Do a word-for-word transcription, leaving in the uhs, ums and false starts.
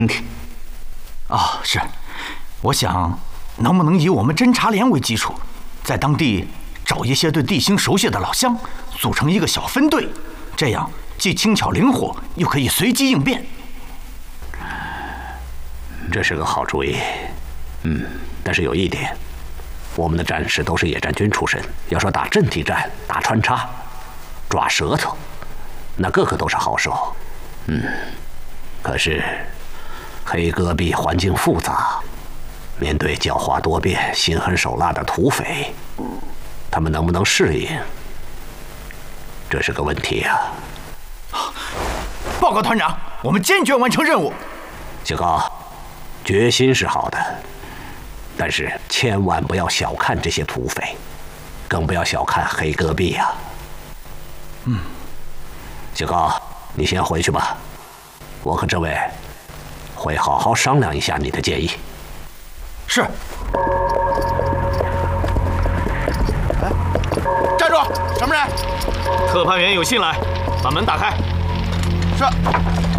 嗯，哦，是，我想，能不能以我们侦察连为基础，在当地找一些对地形熟悉的老乡，组成一个小分队，这样既轻巧灵活，又可以随机应变。 这是个好主意，嗯，但是有一点，我们的战士都是野战军出身，要说打阵地战、打穿插、抓舌头，那个个都是好手，嗯，可是黑戈壁环境复杂，面对狡猾多变、心狠手辣的土匪，他们能不能适应，这是个问题啊。 报告团长，我们坚决完成任务。 小高。决心是好的，但是千万不要小看这些土匪，更不要小看黑戈壁呀。嗯，小高，你先回去吧，我和这位会好好商量一下你的建议。 是。 哎，站住！什么人？ 特派员有信来，把门打开。 是。